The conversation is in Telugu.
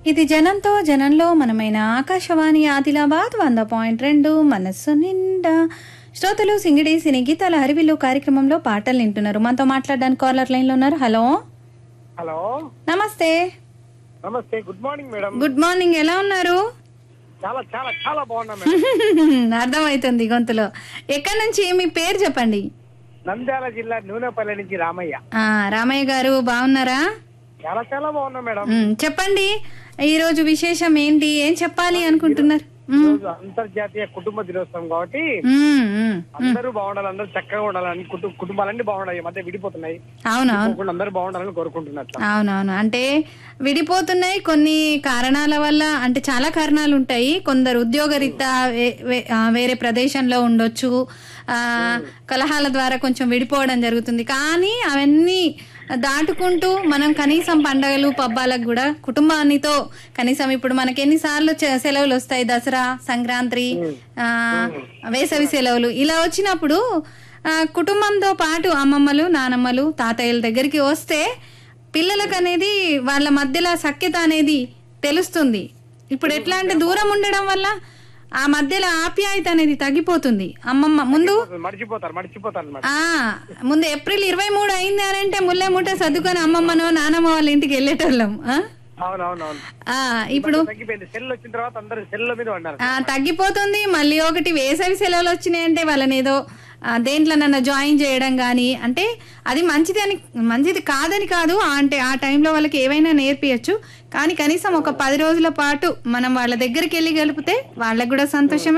ఇది జనంతో జనంలో మనమైన ఆకాశవాణి ఆదిలాబాద్ 100.2 మనస్సు నిండా. శ్రోతలు సింగిడి సినీ గీతాల హరివిల్లు కార్యక్రమంలో పాటలు వింటున్నారు. మనతో మాట్లాడడానికి కాలర్ లైన్ లో ఉన్నారు. హలో హలో నమస్తే. నమస్తే, good morning madam. Good morning, ఎలా ఉన్నారు? చాలా చాలా చాలా బాగున్నా మేడం. అర్థమవుతుంది గొంతులో. ఎక్కడి నుంచి మీ పేరు చెప్పండి? నంద్యాల జిల్లా నూనెపల్లి నుంచి రామయ్య. రామయ్య గారు బాగున్నారా? చాలా చాలా బాగున్నా మేడం. చెప్పండి, ఈ రోజు విశేషం ఏంటి, ఏం చెప్పాలి అనుకుంటున్నారు? ఈరోజు అంతర్జాతీయ కుటుంబ దినోత్సవం కాబట్టి అందరూ బాగుండాలి, అందరూ చక్కగా ఉండాలని, కుటుంబాలన్నీ బాగుండాలి. ఈ మధ్య విడిపోతున్నాయి. అవునవును, అందరూ బాగుండాలని కోరుకుంటున్నట్లు. అవునవును. అంటే విడిపోతున్నాయి కొన్ని కారణాల వల్ల. అంటే చాలా కారణాలు ఉంటాయి. కొందరు ఉద్యోగరీత్యా వేరే ప్రదేశంలో ఉండొచ్చు, కలహాల ద్వారా కొంచెం విడిపోవడం జరుగుతుంది. కానీ అవన్నీ దాటుకుంటూ మనం కనీసం పండగలు పబ్బాలకు కూడా కుటుంబానితో కనీసం, ఇప్పుడు మనకి ఎన్నిసార్లు సెలవులు వస్తాయి, దసరా, సంక్రాంతి, వేసవి సెలవులు ఇలా వచ్చినప్పుడు కుటుంబంతో పాటు అమ్మమ్మలు, నానమ్మలు, తాతయ్యల దగ్గరికి వస్తే పిల్లలకు అనేది వాళ్ళ మధ్యలో సఖ్యత అనేది తెలుస్తుంది. ఇప్పుడు ఎట్లా అంటే దూరం ఉండడం వల్ల ఆ మధ్యలో ఆప్యాయత అనేది తగ్గిపోతుంది. అమ్మమ్మ ముందు ముందు ఏప్రిల్ 23 అయింది అని అంటే ముల్లె మూట సర్దుకొని అమ్మమ్మనో నానమ్మ వాళ్ళ ఇంటికి వెళ్ళేటోళ్ళం. ఇప్పుడు తగ్గిపోతుంది. మళ్ళీ ఒకటి వేసవి సెలవులు వచ్చినాయి అంటే వాళ్ళని ఏదో దేంట్లోనన్నా జాయిన్ చేయడం కానీ, అంటే అది మంచిది కాదని కాదు, అంటే ఆ టైంలో వాళ్ళకి ఏవైనా నేర్పియచ్చు. కానీ కనీసం ఒక 10 రోజుల పాటు మనం వాళ్ళ దగ్గరికి వెళ్ళి గలిపితే వాళ్ళకి కూడా సంతోషమే.